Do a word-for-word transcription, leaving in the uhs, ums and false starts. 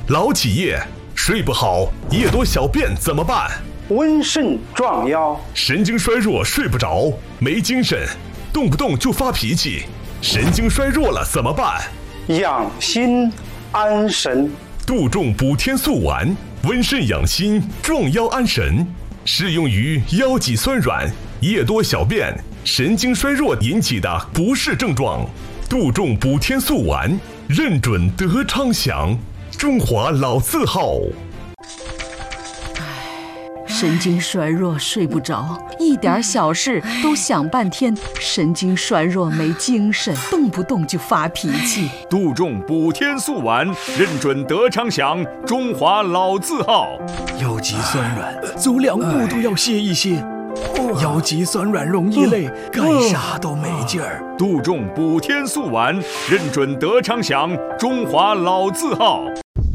老起夜，睡不好，夜多小便怎么办？ 温肾壮腰， 神经衰弱，睡不着，没精神，动不动就发脾气，神经衰弱了怎么办？ 养心安神， 杜仲补天素丸，温肾养心，壮腰安神，适用于腰脊酸软、夜多小便、神经衰弱引起的不适症状。杜仲补天素丸，认准得昌祥，中华老字号。 神经衰弱睡不着，一点小事都想半天，神经衰弱没精神，动不动就发脾气。 杜仲补天素丸，认准得昌祥，中华老字号。 腰脊酸软，走两步都要歇一歇。腰脊酸软容易累，干啥都没劲儿。 杜仲补天素丸，认准得昌祥，中华老字号。